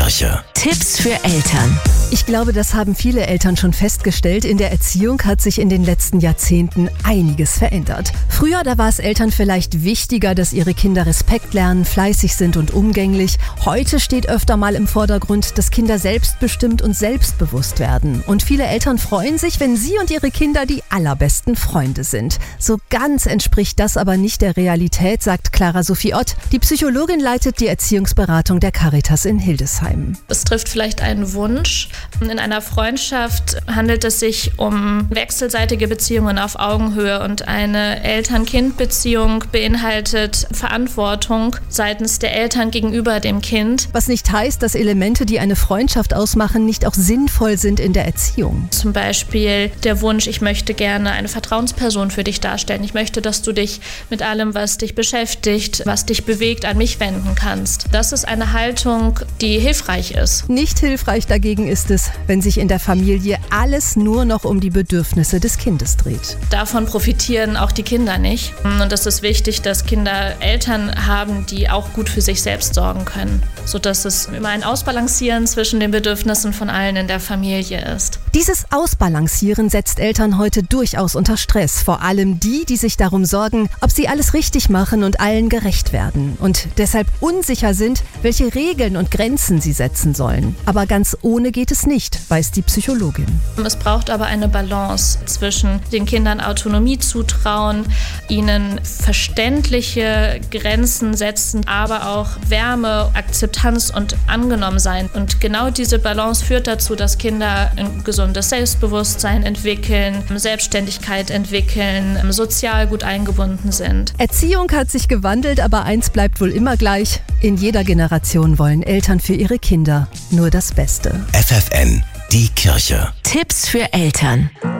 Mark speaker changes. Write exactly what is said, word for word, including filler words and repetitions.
Speaker 1: Kirche.
Speaker 2: Tipps für Eltern.
Speaker 3: Ich glaube, das haben viele Eltern schon festgestellt. In der Erziehung hat sich in den letzten Jahrzehnten einiges verändert. Früher, da war es Eltern vielleicht wichtiger, dass ihre Kinder Respekt lernen, fleißig sind und umgänglich. Heute steht öfter mal im Vordergrund, dass Kinder selbstbestimmt und selbstbewusst werden. Und viele Eltern freuen sich, wenn sie und ihre Kinder die allerbesten Freunde sind. So ganz entspricht das aber nicht der Realität, sagt Clara Sophie Ott. Die Psychologin leitet die Erziehungsberatung der Caritas in Hildesheim.
Speaker 4: Es trifft vielleicht einen Wunsch. In einer Freundschaft handelt es sich um wechselseitige Beziehungen auf Augenhöhe und eine Eltern-Kind-Beziehung beinhaltet Verantwortung seitens der Eltern gegenüber dem Kind.
Speaker 3: Was nicht heißt, dass Elemente, die eine Freundschaft ausmachen, nicht auch sinnvoll sind in der Erziehung.
Speaker 4: Zum Beispiel der Wunsch, ich möchte gerne eine Vertrauensperson für dich darstellen. Ich möchte, dass du dich mit allem, was dich beschäftigt, was dich bewegt, an mich wenden kannst. Das ist eine Haltung, die hilfreich ist.
Speaker 3: Nicht hilfreich dagegen ist es, wenn sich in der Familie alles nur noch um die Bedürfnisse des Kindes dreht.
Speaker 4: Davon profitieren auch die Kinder nicht. Und es ist wichtig, dass Kinder Eltern haben, die auch gut für sich selbst sorgen können, sodass es immer ein Ausbalancieren zwischen den Bedürfnissen von allen in der Familie ist.
Speaker 3: Dieses Ausbalancieren setzt Eltern heute durchaus unter Stress. Vor allem die, die sich darum sorgen, ob sie alles richtig machen und allen gerecht werden. Und deshalb unsicher sind, welche Regeln und Grenzen sie setzen sollen. Aber ganz ohne geht es nicht, weiß die Psychologin.
Speaker 4: Es braucht aber eine Balance zwischen den Kindern Autonomie zutrauen, ihnen verständliche Grenzen setzen, aber auch Wärme, Akzeptanz und Angenommensein. Und genau diese Balance führt dazu, dass Kinder ein gesundes Selbstbewusstsein entwickeln, Selbstständigkeit entwickeln, sozial gut eingebunden sind.
Speaker 3: Erziehung hat sich gewandelt, aber eins bleibt wohl immer gleich. In jeder Generation wollen Eltern für ihre Kinder nur das Beste.
Speaker 1: F F N, die Kirche.
Speaker 2: Tipps für Eltern.